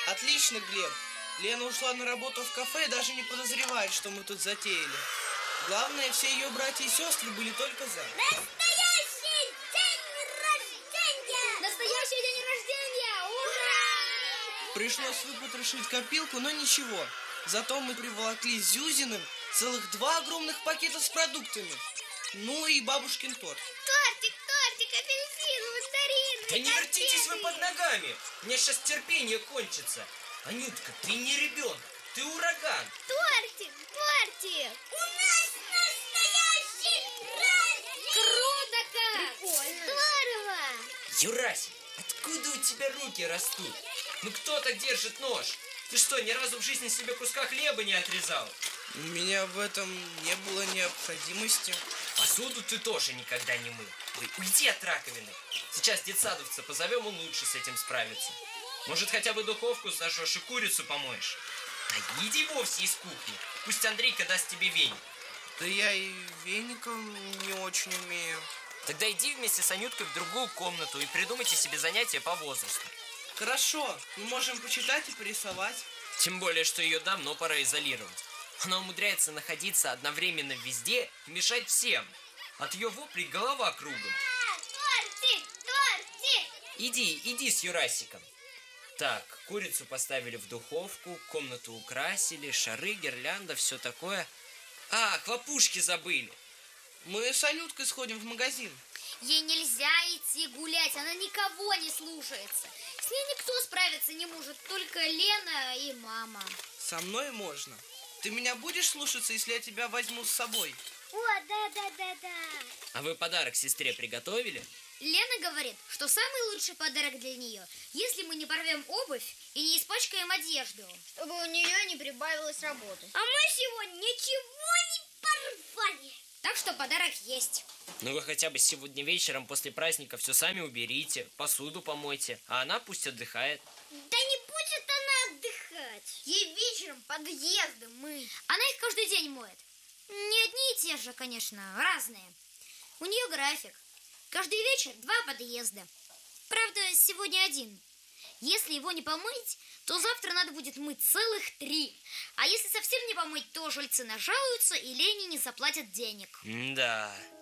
Отлично, Глеб. Лена ушла на работу в кафе и даже не подозревает, что мы тут затеяли. Главное, все ее братья и сестры были только за. Настоящий день рождения! Настоящий день рождения! Ура! Пришлось выпотрошить копилку, но ничего. Зато мы приволокли с Зюзиным целых 2 огромных пакета с продуктами. Ну и бабушкин торт. Тортик, апельсин, мандарин. Да не вертитесь вы под ногами! У меня сейчас терпение кончится. Анютка, ты не ребенок, ты ураган. Тортик. У нас настоящий праздник! Круто как! Прикольно. Здорово! Юрасик, откуда у тебя руки растут? Ну кто так держит нож? Ты что, ни разу в жизни себе куска хлеба не отрезал? У меня в этом не было необходимости. Посуду ты тоже никогда не мыл. Уйди от раковины. Сейчас детсадовца позовем, он лучше с этим справится. Может, хотя бы духовку зажжешь и курицу помоешь? А иди вовсе из кухни. Пусть Андрейка даст тебе веник. Да я и веником не очень умею. Тогда иди вместе с Анюткой в другую комнату и придумайте себе занятия по возрасту. Хорошо, мы можем почитать и порисовать. Тем более, что ее давно пора изолировать. Она умудряется находиться одновременно везде и мешать всем. От ее воплей голова кругом. Тортик! Иди с Юрасиком. Так, курицу поставили в духовку, комнату украсили, шары, гирлянда, все такое. А, хлопушки забыли. Мы с Анюткой сходим в магазин. Ей нельзя идти гулять, она никого не слушается. С ней никто справиться не может, только Лена и мама. Со мной можно. Ты меня будешь слушаться, если я тебя возьму с собой? О, да. А вы подарок сестре приготовили? Лена говорит, что самый лучший подарок для нее, если мы не порвем обувь и не испачкаем одежду. Чтобы у нее не прибавилось работы. А мы сегодня ничего не порвали. Так что подарок есть. Ну вы хотя бы сегодня вечером после праздника все сами уберите, посуду помойте, а она пусть отдыхает. Да не будет она отдыхать. Ей вечером подъезды мыть. Она их каждый день моет. Не одни и те же, конечно, разные. У нее график. Каждый вечер 2 подъезда. Правда, сегодня 1. Если его не помыть, то завтра надо будет мыть целых 3. А если совсем не помыть, то жильцы нажалуются и Лене не заплатят денег. Да.